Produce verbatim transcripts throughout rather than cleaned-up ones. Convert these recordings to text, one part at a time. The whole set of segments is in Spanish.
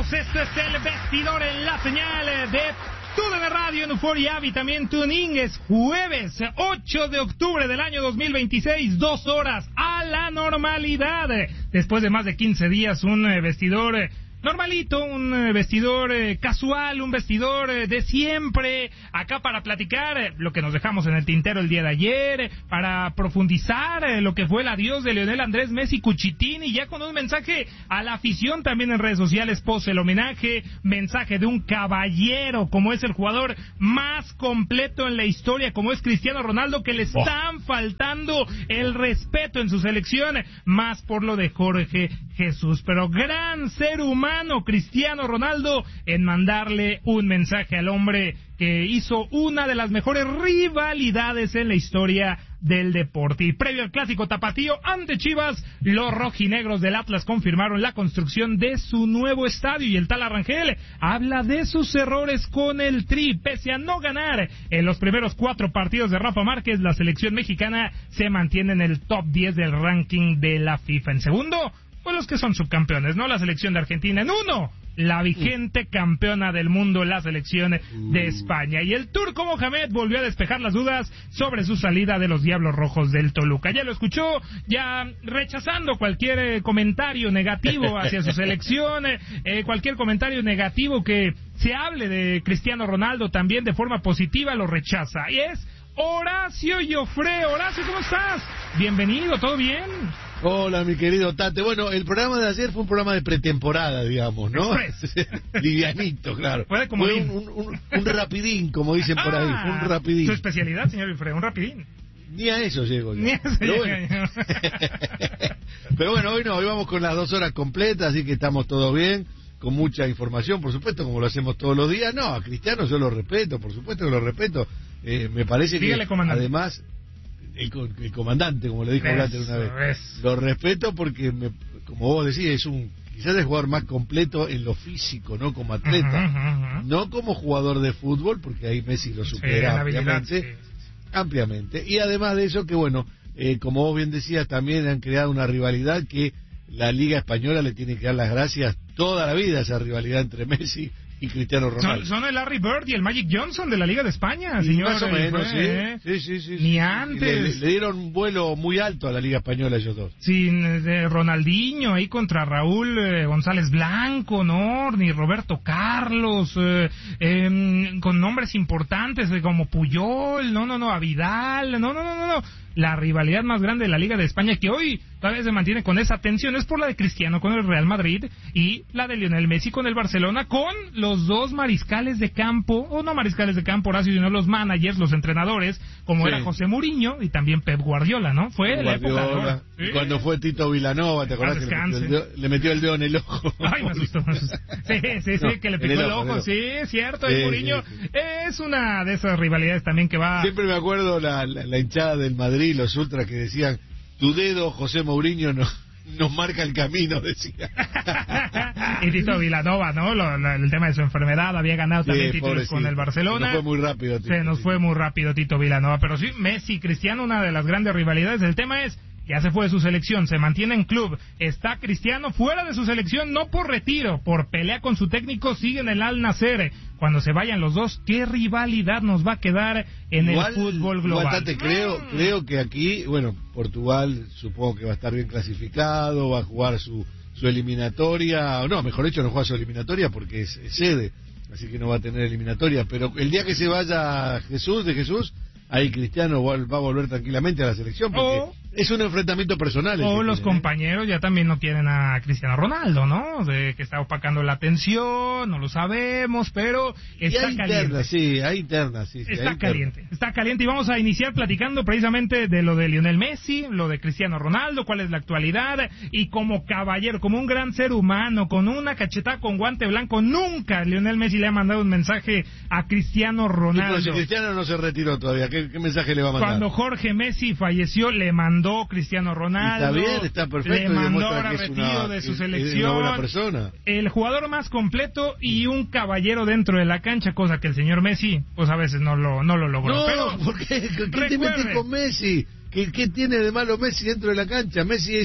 Bienvenidos, esto es El Vestidor en la señal de TUDN Radio en Euphoria y también TuneIn. Es jueves ocho de octubre del año dos mil veintiséis, dos horas a la normalidad. Después de más de quince días, un vestidor normalito, un vestidor eh, casual, un vestidor eh, de siempre, acá para platicar eh, lo que nos dejamos en el tintero el día de ayer, eh, para profundizar eh, lo que fue el adiós de Lionel Andrés Messi Cuchitín, y ya con un mensaje a la afición también en redes sociales post el homenaje, mensaje de un caballero como es el jugador más completo en la historia, como es Cristiano Ronaldo, que le están faltando el respeto en su selección, más por lo de Jorge Jesús, pero gran ser humano Cristiano Ronaldo en mandarle un mensaje al hombre que hizo una de las mejores rivalidades en la historia del deporte. Y previo al clásico tapatío ante Chivas, los rojinegros del Atlas confirmaron la construcción de su nuevo estadio, y el tal Arrangel habla de sus errores con el Tri. Pese a no ganar en los primeros cuatro partidos de Rafa Márquez, la selección mexicana se mantiene en el top diez del ranking de la FIFA. En segundo, pues los que son subcampeones, ¿no? La selección de Argentina. En uno, la vigente campeona del mundo, la selección de España. Y el turco Mohamed volvió a despejar las dudas sobre su salida de los Diablos Rojos del Toluca. Ya lo escuchó, ya rechazando cualquier eh, comentario negativo hacia su selección, eh, cualquier comentario negativo que se hable de Cristiano Ronaldo también de forma positiva, lo rechaza. Y es Horacio Joffre. Horacio, ¿cómo estás? Bienvenido, ¿todo bien? Hola, mi querido Tate. Bueno, el programa de ayer fue un programa de pretemporada, digamos, ¿no? Livianito, claro. Fue, como fue un, un, un, un rapidín, como dicen por ahí, ah, un rapidín. Su especialidad, señor Joffre, un rapidín. Ni a eso llego yo. Ni a eso Pero, llego bueno. yo. Pero bueno, hoy no, hoy vamos con las dos horas completas, así que estamos todo bien, con mucha información, por supuesto, como lo hacemos todos los días. No, a Cristiano yo lo respeto, por supuesto que lo respeto. Eh, me parece Dígale, que, comandante. además... El, el comandante, como le dijo Blatter una vez, es. lo respeto porque, me, como vos decís, es un quizás el jugador más completo en lo físico, no como atleta, uh-huh, uh-huh. no como jugador de fútbol, porque ahí Messi lo supera sí, ampliamente, habilidad, sí. ampliamente. Y además de eso, que bueno, eh, como vos bien decías, también han creado una rivalidad que la Liga Española le tiene que dar las gracias toda la vida, esa rivalidad entre Messi y Cristiano Ronaldo. Son, son el Larry Bird y el Magic Johnson de la Liga de España, y señor. Más o menos, fue, sí. ¿eh? Sí, sí, sí. Ni sí. antes. Le, le dieron un vuelo muy alto a la Liga Española ellos dos. Sin eh, Ronaldinho ahí contra Raúl eh, González Blanco, ¿no? Ni Roberto Carlos, eh, eh, con nombres importantes eh, como Puyol, no, no, no, a Vidal, no, no, no, no, no. La rivalidad más grande de la Liga de España, que hoy todavía se mantiene con esa tensión, es por la de Cristiano con el Real Madrid y la de Lionel Messi con el Barcelona, con los dos mariscales de campo, o no mariscales de campo, Horacio, sino los managers, los entrenadores, como sí. Era José Mourinho y también Pep Guardiola, ¿no? Fue Guardiola, la época ¿sí? Cuando fue Tito Vilanova, ¿te acordás? Que le metió, dedo, le metió el dedo en el ojo. Ay, me asustó, me asustó. Sí, sí, sí, no, que le picó el, el ojo, sí, es cierto, sí, el Mourinho sí, sí. Es una de esas rivalidades también que va... Siempre me acuerdo la, la, la hinchada del Madrid, los ultras que decían, tu dedo, José Mourinho, no, nos marca el camino, decía. Y Tito Vilanova, ¿no? Lo, lo, el tema de su enfermedad, había ganado también sí, títulos con el Barcelona. Se nos fue muy rápido. Tito, Se nos fue muy rápido Tito Vilanova, pero sí, Messi, Cristiano, una de las grandes rivalidades. El tema es, ya se fue de su selección, se mantiene en club, está Cristiano fuera de su selección, no por retiro, por pelea con su técnico, sigue en el Al Nassr. Cuando se vayan los dos, ¿qué rivalidad nos va a quedar en igual, el fútbol global? Igual, Tate, creo, mm. creo que aquí, bueno, Portugal supongo que va a estar bien clasificado, va a jugar su, su eliminatoria, o no, mejor dicho, no juega su eliminatoria porque es, es sede, así que no va a tener eliminatoria, pero el día que se vaya Jesús, de Jesús, ahí Cristiano va a volver tranquilamente a la selección porque oh, es un enfrentamiento personal. O los tiene, compañeros ¿eh? Ya también no quieren a Cristiano Ronaldo, ¿no? De que está opacando la atención, no lo sabemos, pero está hay caliente. Interna, sí, hay interna, sí, sí. Está hay caliente, interna. está caliente y vamos a iniciar platicando precisamente de lo de Lionel Messi, lo de Cristiano Ronaldo, cuál es la actualidad y como caballero, como un gran ser humano, con una cachetada con guante blanco, nunca Lionel Messi le ha mandado un mensaje a Cristiano Ronaldo. Sí, pero si Cristiano no se retiró todavía, ¿qué, qué mensaje le va a mandar? Cuando Jorge Messi falleció, le mandó Cristiano Ronaldo. Está bien, está perfecto. Le mandó ahora retiro de su es, selección. Es una buena persona. El jugador más completo y un caballero dentro de la cancha, cosa que el señor Messi, pues a veces no lo, no lo logró. No, pero ¿por qué? ¿Qué te metes con Messi? ¿Qué, ¿Qué tiene de malo Messi dentro de la cancha? Messi es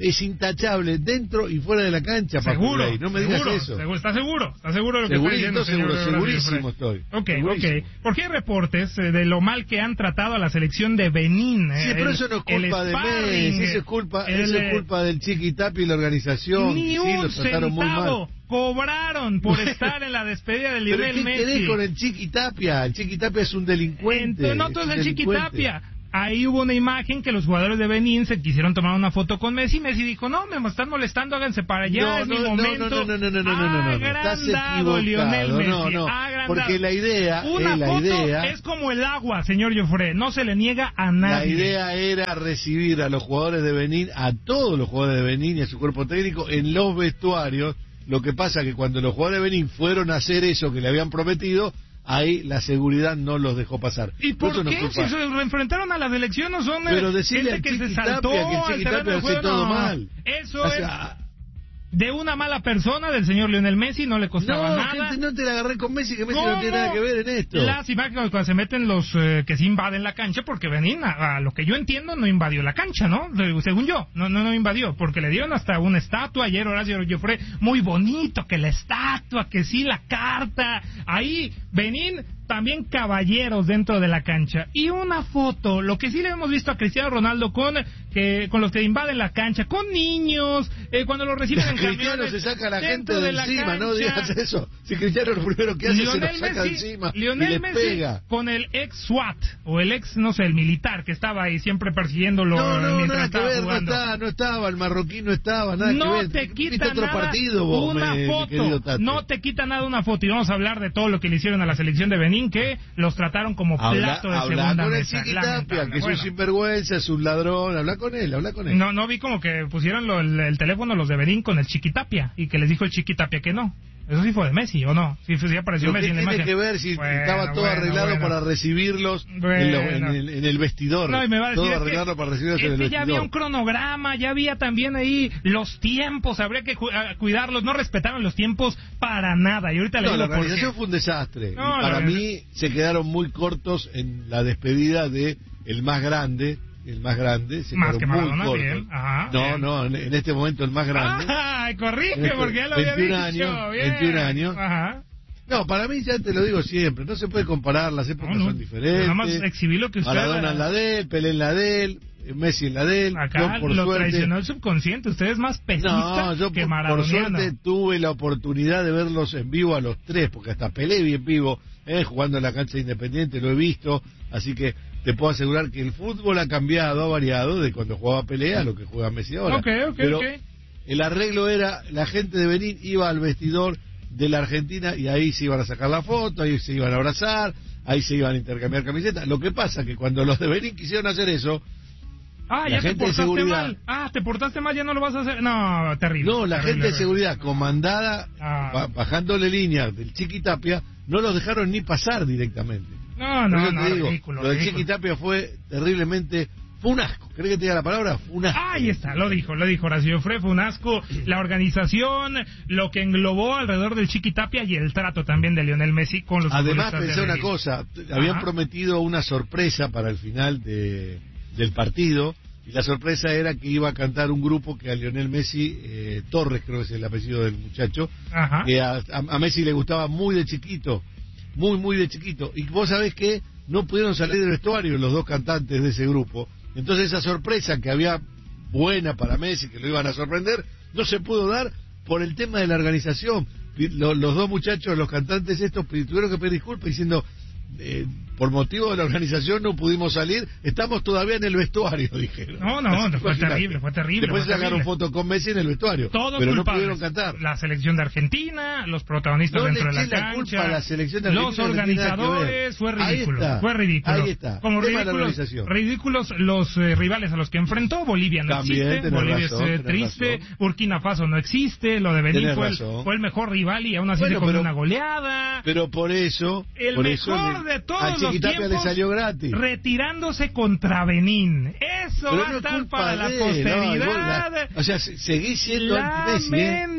es intachable dentro y fuera de la cancha. Seguro, Papu, no me digas seguro, eso. Seguro, ¿Estás seguro? ¿Estás seguro de lo que está diciendo? Seguro, señor segurísimo estoy. Ok, segurísimo. ok. Porque hay reportes eh, de lo mal que han tratado a la selección de Benín. Eh, Sí, pero el, eso no es culpa de Messi, eso es culpa, el, eso es culpa del Chiquitapia y la organización. Ni sí, un lo trataron muy mal. centavo cobraron por estar en la despedida del Lionel ¿Pero qué Messi. querés con el Chiquitapia? El Chiquitapia es un delincuente. Entonces, no todo es el delincuente. Chiquitapia. Ahí hubo una imagen que los jugadores de Benín se quisieron tomar una foto con Messi. Messi dijo, no, me están molestando, háganse para allá, No, es no, mi no, momento. no, no, no, no, no, no, no, no, estás Agrandado Lionel equivocado, Messi, no, no, agrandado. porque la idea, Una eh, la foto idea, es como el agua, señor Joffre, no se le niega a nadie. La idea era recibir a los jugadores de Benín, a todos los jugadores de Benín y a su cuerpo técnico en los vestuarios. Lo que pasa que cuando los jugadores de Benín fueron a hacer eso que le habían prometido, ahí la seguridad no los dejó pasar. ¿Y por Eso qué? No si se enfrentaron a la selección, no son Pero decirle gente al que se Chiquitapia saltó que el al Chiquitapia terreno de hace juego. todo No. mal. Eso O sea, es de una mala persona del señor Lionel Messi, no le costaba no, nada. gente, no te la agarré con Messi, que Messi ¿Cómo? no tiene nada que ver en esto. Lástima que cuando se meten los eh, que sí invaden la cancha, porque Benín, a, a lo que yo entiendo, no invadió la cancha, ¿no? Según yo, no no no invadió, porque le dieron hasta una estatua. Ayer Horacio Joffre, muy bonito, que la estatua, que sí, la carta. Ahí, Benín, también caballeros dentro de la cancha. Y una foto, lo que sí le hemos visto a Cristiano Ronaldo con que con los que invaden la cancha, con niños, eh, cuando los reciben en Cristiano camiones. se saca a la gente dentro de, de la encima, cancha. no digas eso. Si Cristiano lo primero que hace Lionel se lo saca Messi, encima Lionel y le Messi pega. con el ex SWAT o el ex, no sé, el militar que estaba ahí siempre persiguiéndolo No, no, mientras nada que estaba ver, jugando. no estaba, no estaba, el marroquí no estaba, nada No que ver. te ¿Viste quita otro nada partido, vos, una me, mi querido foto, Tato? no te quita nada una foto. Y vamos a hablar de todo lo que le hicieron a la selección de Benín, que los trataron como Habla, plato de habla segunda con el mesa. Chiquitapia, Lamentable. que es Bueno. un sinvergüenza, es un ladrón, habla con él, habla con él. No, no vi como que pusieron lo- el, el teléfono los de Benín con el Chiquitapia y que les dijo el Chiquitapia que no. Eso sí fue de Messi, ¿o no? Sí, sí apareció Lo Messi que en la tiene imagen. que ver si Bueno, estaba todo bueno, arreglado bueno. para recibirlos Bueno. en, lo- en el, en el vestidor. No, y me va a decir, todo es que- arreglado para recibirlos es en el que vestidor. ya había un cronograma, ya había también ahí los tiempos, habría que cu- a- cuidarlos, no respetaron los tiempos para nada. Y ahorita le No, digo la por qué. organización fue un desastre. No, y para la- mí se quedaron muy cortos en la despedida de el más grande. El más grande, se Más quedaron que muy Maradona, cortos. bien, ajá, no, bien. no, en, en este momento el más grande. Ay, corrige, En este- porque ya lo había veintiún dicho. años, Bien. veintiún años. Ajá. No, para mí ya te lo digo siempre, no se puede comparar, las épocas No, no. son diferentes. Nada más exhibí lo que usted... Maradona en la de él, Pelé en la de él, Messi en la de él. Acá yo, por lo suerte, traicionó el subconsciente. Usted es más pesista no, yo que por, por maradoniano. suerte tuve la oportunidad de verlos en vivo a los tres, porque hasta Pelé vi en vivo, eh, jugando en la cancha de Independiente, lo he visto, así que te puedo asegurar que el fútbol ha cambiado, ha variado de cuando jugaba Pelé a lo que juega Messi ahora. Ok, ok, Pero ok. el arreglo era, la gente de Benín iba al vestidor de la Argentina y ahí se iban a sacar la foto, ahí se iban a abrazar, ahí se iban a intercambiar camisetas. Lo que pasa que cuando los de Benín quisieron hacer eso, Ah, la ya te gente de portaste seguridad- mal. Ah, te portaste mal, ya no lo vas a hacer. No, terrible. no, la terrible, gente de terrible. seguridad comandada, Ah. ba- bajándole líneas del Chiquitapia, no los dejaron ni pasar directamente. No, Por no, eso te no, digo, ridículo. lo del ridículo. Chiquitapia fue terriblemente, fue un asco. ¿Crees que te diga la palabra? Fue un asco. Ahí está, lo dijo, lo dijo Horacio Joffre, fue un asco. La organización, lo que englobó alrededor del Chiquitapia y el trato también de Lionel Messi con los Además futbolistas de pensé una Benín. cosa, t- habían Ajá. prometido una sorpresa para el final de, del partido, y la sorpresa era que iba a cantar un grupo que a Lionel Messi, eh, Torres creo que es el apellido del muchacho, Ajá. que a, a- a Messi le gustaba muy de chiquito, muy muy de chiquito, y vos sabés que no pudieron salir del vestuario los dos cantantes de ese grupo, entonces esa sorpresa que había buena para Messi, que lo iban a sorprender, no se pudo dar por el tema de la organización. Pi- lo- los dos muchachos, los cantantes estos, pi- tuvieron que pedir disculpas diciendo, eh, por motivo de la organización no pudimos salir, estamos todavía en el vestuario, dijeron. No, no, Así que fue imagínate. terrible, fue terrible, Después fue sacaron terrible. fotos con Messi en el vestuario, Todos pero no culpables. pudieron cantar. La selección de Argentina, los protagonistas No le dentro de la eché la cancha, culpa a la selección de los Argentina, no tiene nada que ver. organizadores, fue Ahí ridículo, está, fue ridículo. ahí está, Como tema de la ridículos, organización. ridículos los eh, rivales a los que enfrentó. Bolivia no También, existe, tenés Bolivia razón, es eh, tenés triste, razón. Burkina Faso no existe, lo de Benín Tenés fue el, razón. fue el mejor rival y aún así Bueno, se comió pero- una goleada. Pero por eso, El por mejor eso le- de todos a los Chiquitapia tiempos, le salió gratis. retirándose contra Benín. Eso Pero va a no es estar culpa para la de él, no, y vos posteridad. la- o sea, se- seguís siendo anti-Messi, ¿eh? Lamentable.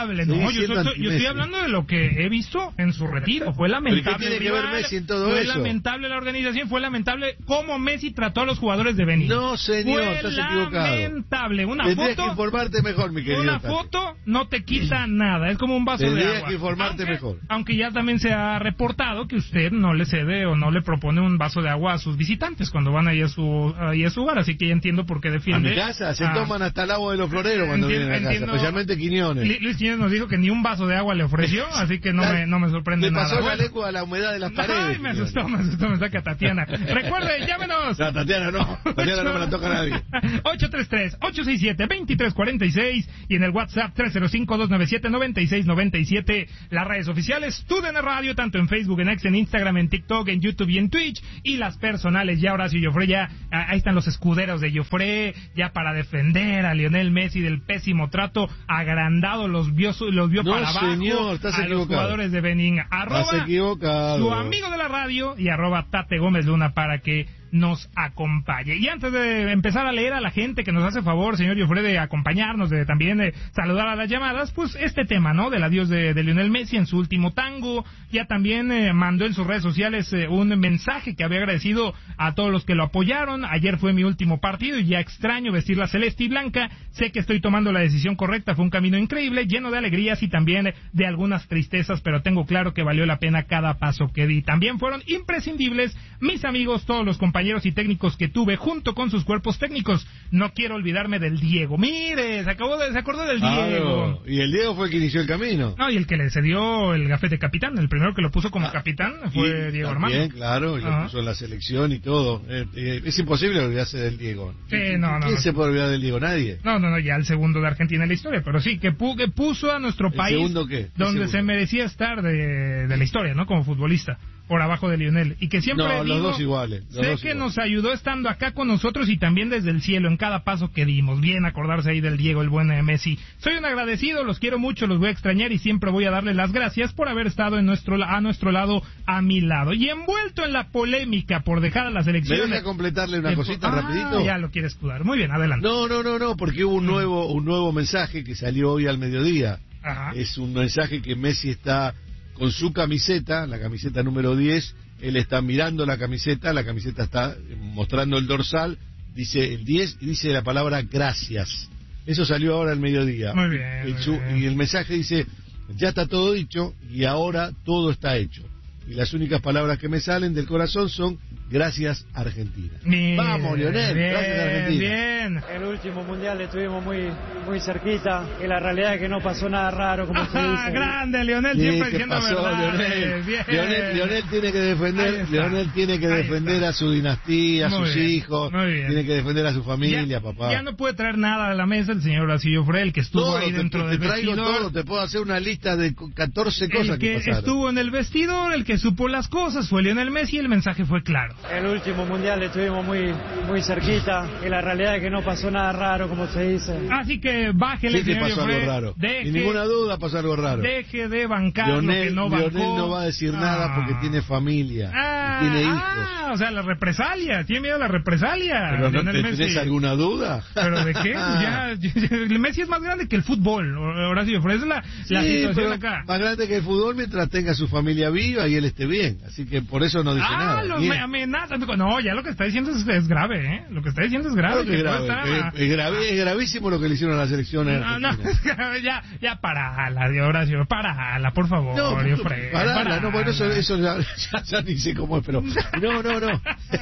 lamentable. No, yo, yo, yo estoy hablando de lo que he visto en su retiro. Fue lamentable. ¿Qué tiene que ver Messi en todo fue eso? Fue lamentable la organización, fue lamentable cómo Messi trató a los jugadores de Benin. No, señor, fue estás equivocado. lamentable. Una Tendrías foto, que informarte mejor, mi querido. Una Tati. foto no te quita nada, es como un vaso Tendrías de agua. que informarte aunque, mejor. Aunque ya también se ha reportado que usted no le cede o no le propone un vaso de agua a sus visitantes cuando van ahí a su, ahí a su bar, así que ya entiendo por qué defiende. A mi casa se a... toman hasta el agua de los floreros cuando entiendo, vienen a casa, entiendo... especialmente Quiñones. Luis Quiñones nos dijo que ni un vaso de agua le ofreció, así que no me, no me sorprende nada. Le pasó nada. la lengua a la humedad de las paredes. Ay, me asustó, me asustó, me saca Tatiana. Recuerde, llámenos. No, Tatiana no, Tatiana no me la toca a nadie. ocho tres tres, ocho seis siete, dos tres cuatro seis y en el WhatsApp tres cero cinco, dos nueve siete, nueve seis nueve siete. Las redes oficiales T U D N Radio, tanto en Facebook, en X, en Instagram, en TikTok, en YouTube y en Twitch. Y las personales, ya Horacio Joffre, ya ahí están los escuderos de Joffre, ya para defender a Lionel Messi del pésimo trato, agrandado los vio, los vio no, para abajo señor, estás a equivocado. Los jugadores de Benin. Arroba estás equivocado. Su amigo de la radio y arroba Tate Gómez Luna para que nos acompañe. Y antes de empezar a leer a la gente que nos hace favor, señor Joffre, de acompañarnos, de también de saludar a las llamadas, pues este tema, ¿no? Del adiós de, de Lionel Messi en su último tango. Ya también eh, mandó en sus redes sociales eh, un mensaje que había agradecido a todos los que lo apoyaron. Ayer fue mi último partido y ya extraño vestir la celeste y blanca. Sé que estoy tomando la decisión correcta. Fue un camino increíble, lleno de alegrías y también de algunas tristezas, pero tengo claro que valió la pena cada paso que di. También fueron imprescindibles mis amigos, todos los compañeros y técnicos que tuve junto con sus cuerpos técnicos. No quiero olvidarme del Diego. Mire, se acabó de, se acordó del ah, Diego. No. Y el Diego fue el que inició el camino. No, y el que le cedió el gafete capitán, el primero que lo puso como ah, capitán fue Diego Armando. Bien, claro, y lo puso en la selección y todo. Eh, eh, es imposible olvidarse del Diego. Sí, no, no. ¿Quién no, se puede olvidar del Diego? Nadie. No, no, no, ya el segundo de Argentina en la historia, pero sí, que, pu que puso a nuestro ¿El país segundo qué? donde segundo? se merecía estar de, de la historia, ¿no? Como futbolista. Por abajo de Lionel. Y que siempre no, digo, los dos iguales. Los sé dos que iguales. nos ayudó estando acá con nosotros y también desde el cielo en cada paso que dimos. Bien acordarse ahí del Diego, el buen Messi. Soy un agradecido, los quiero mucho, los voy a extrañar y siempre voy a darle las gracias por haber estado en nuestro, a nuestro lado, a mi lado. Y envuelto en la polémica por dejar a la selección... ¿Me deja completarle una el, cosita ah, rapidito? Ya lo quiere escudar. Muy bien, adelante. No, no, no, no, porque hubo un nuevo, un nuevo mensaje que salió hoy al mediodía. Ajá. Es un mensaje que Messi está con su camiseta, la camiseta número diez. Él está mirando la camiseta, la camiseta está mostrando el dorsal, dice el diez y dice la palabra gracias. Eso salió ahora al mediodía. Muy bien, el muy su, bien. Y el mensaje dice, ya está todo dicho y ahora todo está hecho. Y las únicas palabras que me salen del corazón son gracias Argentina. Bien, Vamos, Lionel, bien, gracias Argentina. Bien. El último mundial estuvimos muy muy cerquita y la realidad es que no pasó nada raro, como se dice. Grande, Lionel, Sí, siempre ¿qué diciendo pasó, verdad. Lionel? Bien. Lionel, Lionel tiene que defender, Lionel tiene que Ahí defender está. a su dinastía, a Muy sus bien, hijos, muy bien. tiene que defender a su familia, ya, papá. Ya no puede traer nada a la mesa el señor Horacio Joffre, el que estuvo todo, ahí te, dentro te del traigo vestidor. todo, te puedo hacer una lista de catorce cosas el que, que pasaron. estuvo en el vestidor, el que supo las cosas fue Lionel Messi y el mensaje fue claro. El último mundial estuvimos muy muy cerquita y la realidad es que no pasó nada raro, como se dice. Así que bájele, Sí que señor pasó Joffre, algo raro. deje, Sin ninguna duda pasó algo raro. deje de bancar Lionel, lo que no bancó. Lionel no va a decir Ah. nada porque tiene familia, Ah, y tiene hijos. ah, o sea, la represalia, tiene miedo a la represalia. Pero no Lionel te, Messi. ¿tenés alguna duda? ¿Pero de qué? Ya, ya, Messi es más grande que el fútbol, Horacio Joffre, esa es la, la Sí, situación pero acá. más grande que el fútbol mientras tenga su familia viva y él esté bien. Así que por eso no dice Ah, nada. los Bien. me amenazan. No, ya lo que está diciendo es, es grave, ¿eh? Lo que está diciendo es grave. Claro que es, que puede grave, estar- es, es grave- es gravísimo lo que le hicieron a la selección en No, no, Argentina. ya, ya parala, Horacio, parala, por favor, No, Joffre, parala, parala. no, bueno, eso, eso ya, ya, ya ni sé cómo es, pero... No, no, no.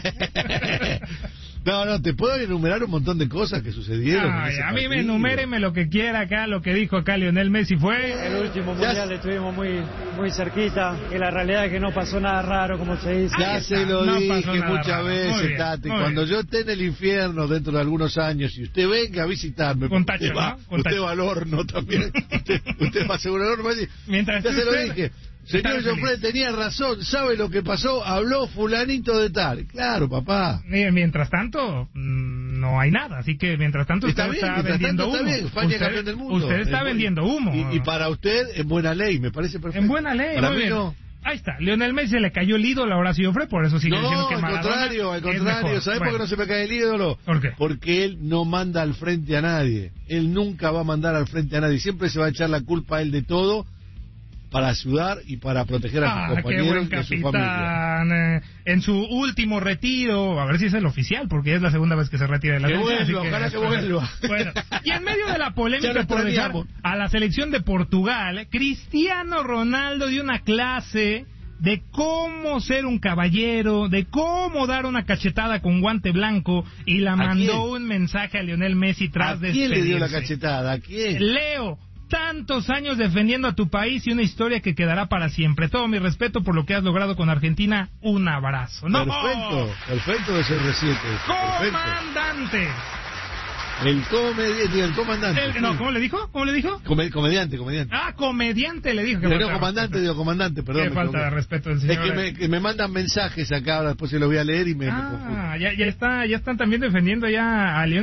No, no, te puedo enumerar un montón de cosas que sucedieron. en Ay, ese a mí me partido. enuméreme lo que quiera acá, lo que dijo acá Lionel Messi fue... El último Ya mundial se- estuvimos muy muy cerquita y la realidad es que no pasó nada raro, como se dice. Ya Ahí se está, lo no pasó dije nada muchas raro. Muy veces, bien, Tati. muy Cuando bien. yo esté en el infierno dentro de algunos años y usted venga a visitarme, Con porque tacho, usted, va, ¿no? Con usted tacho. va al horno también. usted, usted va a asegurar el horno. va a decir, Mientras ya se lo usted- dije. Estaré Señor feliz. Joffre tenía razón. ¿Sabe lo que pasó? Habló fulanito de tal. Claro, papá. Mire, mientras tanto, mm, no hay nada, así que mientras tanto Está usted bien, está mientras vendiendo tanto está humo. bien. España usted, es campeón del mundo. usted está Es muy- vendiendo humo. Y, y para usted, en buena ley, me parece perfecto. En buena ley, Para muy mí bien. no. Ahí está, Lionel Messi se le cayó el ídolo a Horacio Fre, por eso sigue no, diciendo que al Maradona contrario, al es contrario. mejor. ¿Sabes Bueno. por qué no se me cae el ídolo? ¿Por qué? Porque él no manda al frente a nadie. Él nunca va a mandar al frente a nadie. Siempre se va a echar la culpa a él de todo para ayudar y para proteger a Ah, sus qué compañeros buen y a su familia. capitán. eh, En su último retiro, a ver si es el oficial, porque es la segunda vez que se retira de la Que selección, así vuelva, ojalá que vuelva. Bueno, y en medio de la Ya polémica lo por dejar extrañamos. a la selección de Portugal, Cristiano Ronaldo dio una clase de cómo ser un caballero, de cómo dar una cachetada con guante blanco, y la mandó quién? un mensaje a Lionel Messi ¿A tras de quién le dio la despedirse. cachetada? ¿A quién? Leo, tantos años defendiendo a tu país y una historia que quedará para siempre. Todo mi respeto por lo que has logrado con Argentina. Un abrazo. ¡No! Perfecto, perfecto de C R siete. Perfecto. ¡Comandante! El comediante, el comandante. El- no, ¿cómo le dijo? ¿Cómo le dijo? Come- comediante, comediante. Ah, comediante le dijo. Que Pero falta no, de comandante, respeto. digo comandante, perdón. Qué me falta de equivoqué. respeto del Es señor. que me, que me mandan mensajes acá, ahora después se los voy a leer y me, me confundo. Ah, ya, ya, está, ya están también defendiendo ya a Lionel